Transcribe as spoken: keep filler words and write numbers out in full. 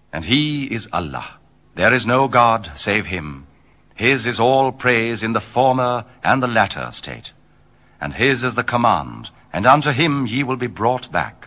And he is Allah. There is no God save him. His is all praise in the former and the latter state. And his is the command, and unto him ye will be brought back.